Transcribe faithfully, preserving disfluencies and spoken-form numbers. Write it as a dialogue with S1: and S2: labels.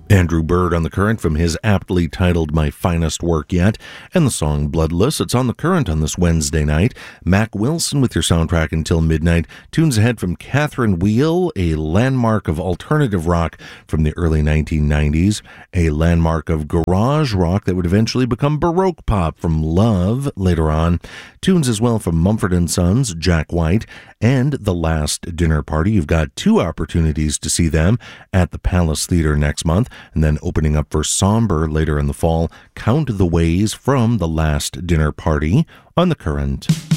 S1: Andrew Bird on The Current from his aptly titled My Finest Work Yet, and the song Bloodless. It's on The Current on this Wednesday night. Mac Wilson with your soundtrack until midnight. Tunes ahead from Catherine Wheel, a landmark of alternative rock from the early nineteen nineties, a landmark of garage rock that would eventually become Baroque pop from Love later on. Tunes as well from Mumford and Sons, Jack White, and The Last Dinner Party. You've got two opportunities to see them at the Palace Theatre next month, and then opening up for Somber later in the fall. Count the Ways from The Last Dinner Party on The Current.